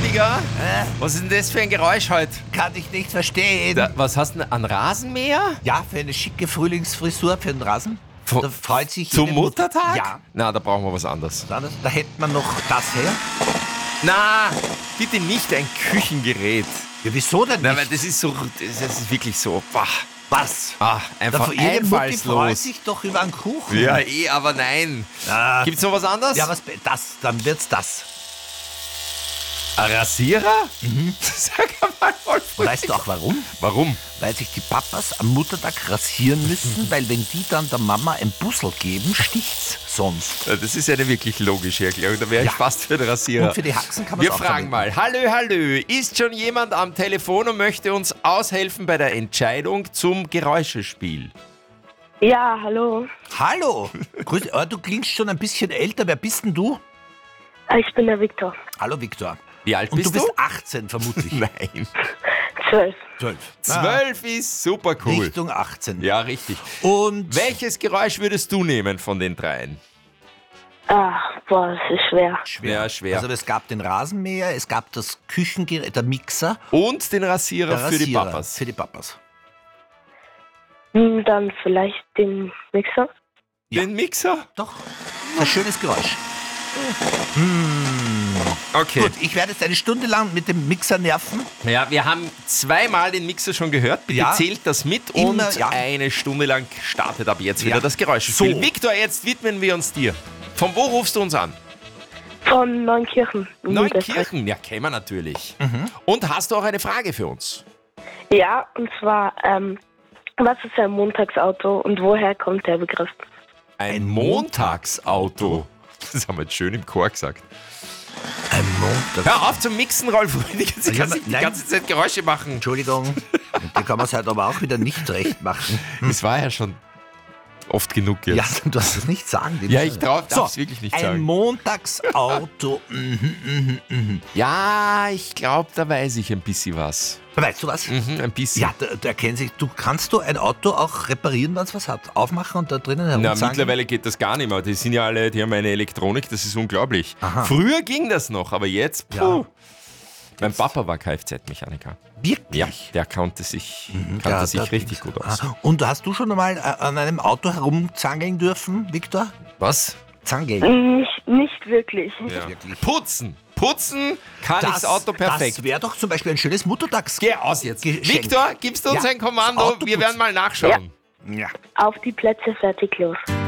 Rüdiger, was ist denn das für ein Geräusch heute? Kann ich nicht verstehen. Was hast du denn an Rasenmäher? Ja, für eine schicke Frühlingsfrisur für den Rasen. Da freut sich Zum jede Muttertag? Ja. Na, da brauchen wir was anderes. Da hätte man noch das her. Na, bitte nicht ein Küchengerät. Ja, wieso denn Na, nicht? weil das ist wirklich so, bah. Was? Einfach Jede Mutti freut einfallslos. sich doch über einen Kuchen. Ja, aber nein. Ah. Gibt's noch was anderes? Ja, dann wird's das. Ein Rasierer? Sag mal voll früh. Weißt du auch warum? Warum? Weil sich die Papas am Muttertag rasieren müssen, weil wenn die dann der Mama ein Bussel geben, sticht's sonst. Ja, das ist eine wirklich logische Erklärung. Da wäre ich Ja. fast für den Rasierer. Und für die Haxen kann man Wir auch fragen verwenden. mal, hallo, ist schon jemand am Telefon und möchte uns aushelfen bei der Entscheidung zum Geräuschespiel? Ja, hallo. Hallo. Grüß, du klingst schon ein bisschen älter. Wer bist denn du? Ich bin der Viktor. Hallo, Viktor. Wie alt Und bist du bist 18 vermutlich. Nein. 12. 12. 12 ist super cool. Richtung 18. Ja, richtig. Und Welches Geräusch würdest du nehmen von den dreien? Das ist schwer. Ja, schwer. Also es gab den Rasenmäher, es gab das Küchengerät, der Mixer, Und den Rasierer, der für die Rasierer Papas. Für die Papas. Dann vielleicht den Mixer. Den Mixer? Doch, ein schönes Geräusch. Okay. Gut, ich werde jetzt eine Stunde lang mit dem Mixer nerven. Ja, wir haben zweimal den Mixer schon gehört. Bitte Ja. zählt das mit Immer, und ja. eine Stunde lang startet ab jetzt wieder Ja. das Geräuschespiel. So. Viktor, jetzt widmen wir uns dir. Von wo rufst du uns an? Von Neunkirchen. in Niederösterreich. Neunkirchen, ja, kennen wir natürlich. Und hast du auch eine Frage für uns? Ja, und zwar, was ist ein Montagsauto und woher kommt der Begriff? Ein Montagsauto. Das haben wir jetzt schön im Chor gesagt. Ein Montag. Hör auf zum Mixen, Rolf. Sie Ja, kann nicht die nein. ganze Zeit Geräusche machen. Entschuldigung, die kann man es halt aber auch wieder nicht recht machen. Das war ja schon oft genug jetzt. Ja, du hast es nicht sagen. Ja, ich darf es wirklich nicht ein sagen. Montagsauto. Ja, ich glaube, da weiß ich ein bisschen was. Weißt du was? Ein bisschen. Ja, der kennt sich. Kannst du ein Auto auch reparieren, wenn es was hat? Aufmachen und da drinnen Na, herumzangen? mittlerweile geht das gar nicht mehr. Die sind ja alle, die haben eine Elektronik, das ist unglaublich. Aha. Früher ging das noch, aber jetzt, Ja. Mein Papa war Kfz-Mechaniker. Wirklich? Ja, der kannte sich Ja, richtig gut aus. Und hast du schon einmal an einem Auto herumzangeln dürfen, Viktor? Was? Zangeln. Nicht wirklich. Ja. Wirklich. Putzen kann ich das Auto perfekt. Das wäre doch zum Beispiel ein schönes Muttertags... Geh aus jetzt. Geschenk. Viktor, gibst du uns Ja, ein Kommando? Auto Wir werden putzen. mal nachschauen. Ja. Auf die Plätze, fertig, los.